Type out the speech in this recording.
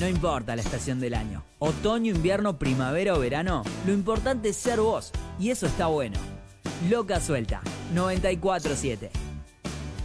No importa la estación del año, otoño, invierno, primavera o verano, lo importante es ser vos, y eso está bueno. Loca Suelta, 94.7.